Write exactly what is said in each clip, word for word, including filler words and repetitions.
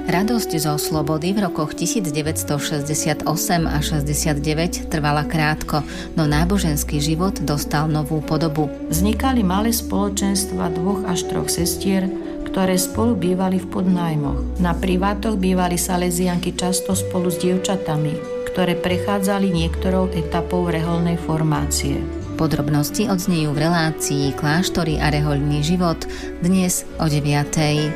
Radosť zo slobody v rokoch devätnásťstošesťdesiatosem a šesťdesiatdeväť trvala krátko, no náboženský život dostal novú podobu. Vznikali malé spoločenstva dvoch až troch sestier, ktoré spolu bývali v podnájmoch. Na privátoch bývali salezianky často spolu s dievčatami, ktoré prechádzali niektorou etapou reholnej formácie. Podrobnosti odznejú v relácii Kláštory a rehoľný život dnes o deviatej.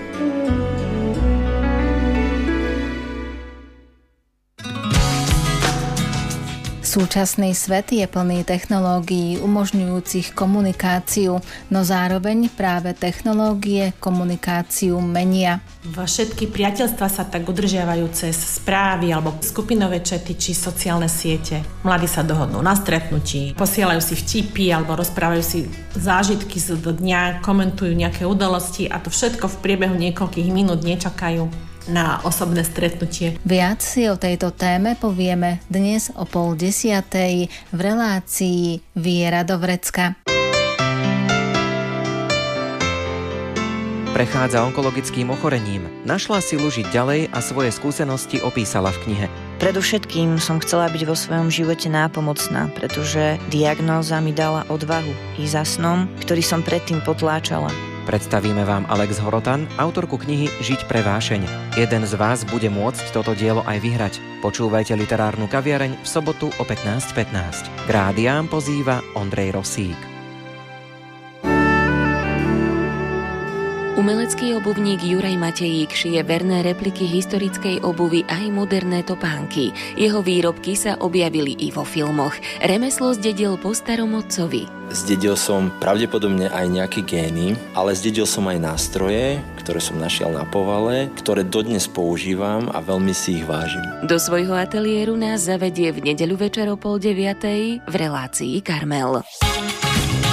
Súčasný svet je plný technológií umožňujúcich komunikáciu, no zároveň práve technológie komunikáciu menia. Všetky priateľstvá sa tak udržiavajú cez správy alebo skupinové chaty či sociálne siete. Mladí sa dohodnú na stretnutí, posielajú si vtipy alebo rozprávajú si zážitky z dňa, komentujú nejaké udalosti a to všetko v priebehu niekoľkých minút nečakajú na osobné stretnutie. Viac si o tejto téme povieme dnes o pol desiatej v relácii Viera do vrecka. Prechádza onkologickým ochorením, našla silu žiť ďalej a svoje skúsenosti opísala v knihe. Predovšetkým som chcela byť vo svojom živote nápomocná, pretože diagnóza mi dala odvahu ísť za snom, ktorý som predtým potláčala. Predstavíme vám Alex Horotan, autorku knihy Žiť pre vášeň. Jeden z vás bude môcť toto dielo aj vyhrať. Počúvajte Literárnu kaviareň v sobotu o pätnásť pätnásť. K rádiám pozýva Ondrej Rosík. Umelecký obuvník Juraj Matejík šije verné repliky historickej obuvy aj moderné topánky. Jeho výrobky sa objavili i vo filmoch. Remeslo zdedil po starom otcovi. Zdedil som pravdepodobne aj nejaké gény, ale zdedil som aj nástroje, ktoré som našiel na povale, ktoré dodnes používam a veľmi si ich vážim. Do svojho ateliéru nás zavedie v nedeľu večer o pol deviatej v relácii Karmel.